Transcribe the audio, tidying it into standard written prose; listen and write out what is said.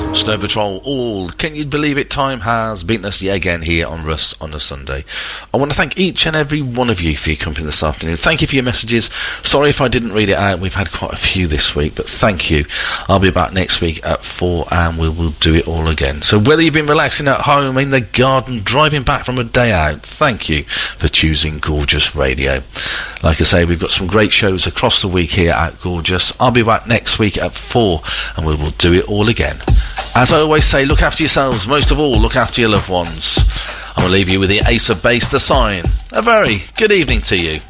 Snow Patrol, all. Can you believe it? Time has beaten us yet again here on Russ on a Sunday. I want to thank each and every one of you for your company this afternoon. Thank you for your messages. Sorry if I didn't read it out. We've had quite a few this week, but thank you. I'll be back next week at 4 and we will do it all again. So whether you've been relaxing at home, in the garden, driving back from a day out, thank you for choosing Gorgeous Radio. Like I say, we've got some great shows across the week here at Gorgeous. I'll be back next week at 4 and we will do it all again. As I always say, look after yourselves. Most of all, look after your loved ones. I'm going to leave you with the Ace of Base, The Sign. A very good evening to you.